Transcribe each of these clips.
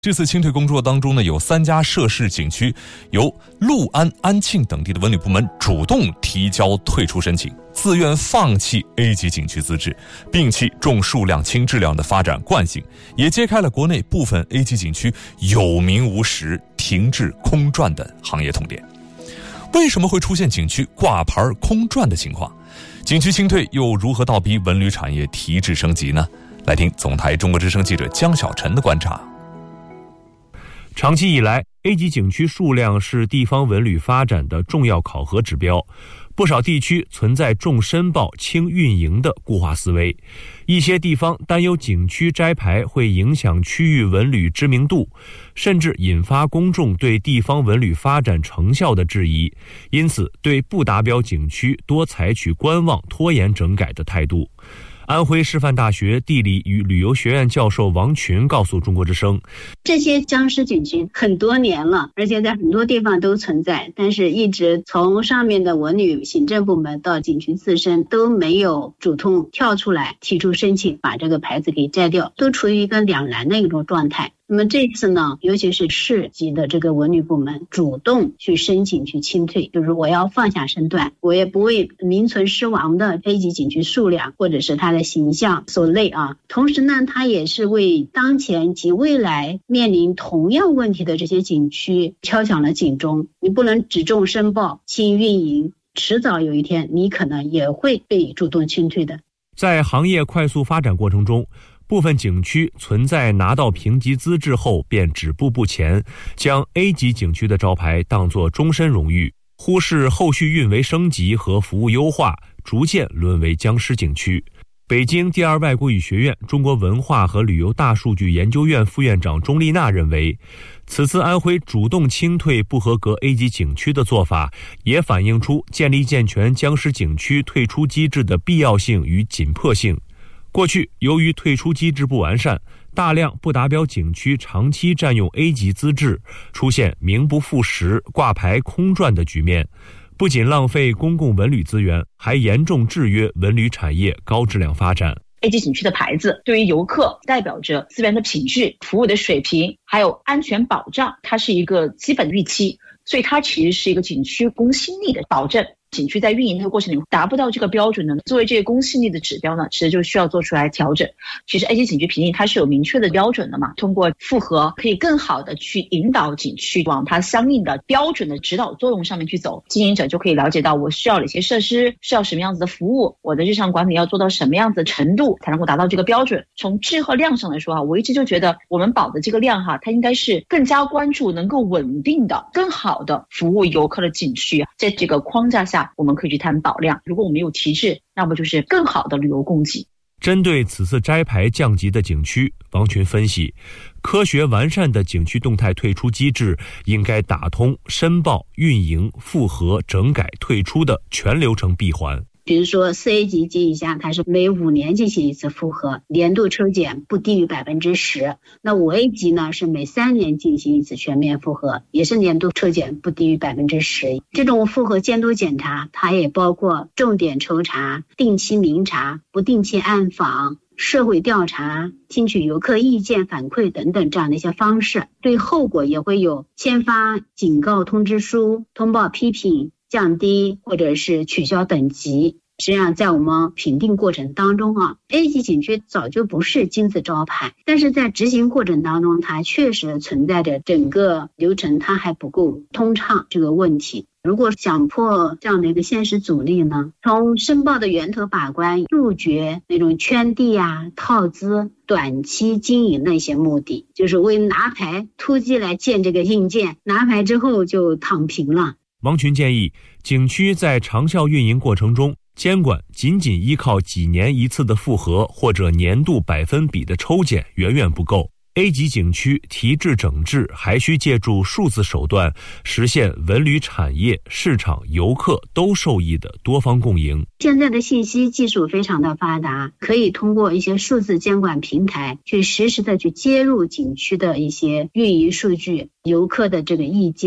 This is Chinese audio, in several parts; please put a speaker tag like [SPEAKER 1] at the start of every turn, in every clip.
[SPEAKER 1] 这次清退工作当中呢，有3家涉事景区由六安、安庆等地的文旅部门主动提交退出申请，自愿放弃 A 级景区资质，摒弃重数量轻质量的发展惯性，也揭开了国内部分 A 级景区有名无实、停滞空转的行业痛点。为什么会出现景区挂牌空转的情况？景区清退又如何倒逼文旅产业提质升级呢？来听总台中国之声记者江小晨的观察。
[SPEAKER 2] 长期以来 ，A 级景区数量是地方文旅发展的重要考核指标。不少地区存在重申报、轻运营的固化思维，一些地方担忧景区摘牌会影响区域文旅知名度，甚至引发公众对地方文旅发展成效的质疑，因此对不达标景区多采取观望、拖延整改的态度。安徽师范大学地理与旅游学院教授王群告诉中国之声，
[SPEAKER 3] 这些僵尸景区很多年了，而且在很多地方都存在，但是一直从上面的文旅行政部门到景区自身都没有主动跳出来提出申请把这个牌子给摘掉，都处于一个两难的一种状态。那么这次呢，尤其是市级的这个文旅部门主动去申请去清退，就是我要放下身段，我也不为名存实亡的 A 级景区数量或者是它的形象所累啊。同时呢，它也是为当前及未来面临同样问题的这些景区敲响了警钟。你不能只重申报、轻运营，迟早有一天你可能也会被主动清退的。
[SPEAKER 2] 在行业快速发展过程中，部分景区存在拿到评级资质后便止步不前，将 A 级景区的招牌当作终身荣誉，忽视后续运维升级和服务优化，逐渐沦为僵尸景区。北京第二外国语学院中国文化和旅游大数据研究院副院长钟丽娜认为，此次安徽主动清退不合格 A 级景区的做法，也反映出建立健全僵尸景区退出机制的必要性与紧迫性。过去由于退出机制不完善，大量不达标景区长期占用 A 级资质，出现名不副实、挂牌空转的局面，不仅浪费公共文旅资源，还严重制约文旅产业高质量发展。
[SPEAKER 4] A 级景区的牌子对于游客代表着资源的品质、服务的水平，还有安全保障，它是一个基本预期，所以它其实是一个景区公信力的保证。景区在运营的过程里达不到这个标准呢，作为这个公信力的指标呢，其实就需要做出来调整。其实 A 级景区评定它是有明确的标准的嘛，通过复核可以更好的去引导景区往它相应的标准的指导作用上面去走，经营者就可以了解到我需要哪些设施，需要什么样子的服务，我的日常管理要做到什么样子的程度才能够达到这个标准。从质和量上来说我一直就觉得我们保的这个量它应该是更加关注能够稳定的、更好的服务游客的景区，在这个框架下我们可以去谈保量，如果我们有提质，那么就是更好的旅游供给。
[SPEAKER 2] 针对此次摘牌降级的景区，王群分析，科学完善的景区动态退出机制应该打通申报、运营、复核、整改、退出的全流程闭环。
[SPEAKER 3] 比如说4A 级及以下，它是每5年进行一次复核，年度抽检不低于 10%。那5A 级呢，是每3年进行一次全面复核，也是年度抽检不低于 10%。这种复核监督检查，它也包括重点抽查、定期明察、不定期暗访、社会调查、听取游客意见反馈等等这样的一些方式。对后果也会有签发警告通知书、通报批评、降低或者是取消等级。实际上在我们评定过程当中A 级景区早就不是金字招牌，但是在执行过程当中，它确实存在着整个流程它还不够通畅这个问题。如果想破这样的一个现实阻力呢，从申报的源头把关，杜绝那种圈地套资、短期经营的一些目的，就是为拿牌突击来建这个硬件，拿牌之后就躺平了。
[SPEAKER 2] 王群建议，景区在长效运营过程中，监管仅仅依靠几年一次的复核或者年度100%的抽检远远不够。A 级景区提质整治还需借助数字手段，实现文旅产业、市场、游客都受益的多方共赢。
[SPEAKER 3] 现在的信息技术非常的发达，可以通过一些数字监管平台去实时的去接入景区的一些运营数据、游客的这个意见、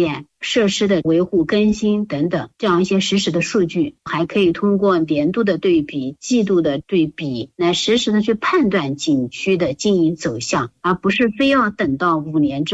[SPEAKER 3] 设施的维护更新等等，这样一些实时的数据，还可以通过年度的对比、季度的对比，来实时的去判断景区的经营走向，而不是非要等到5年之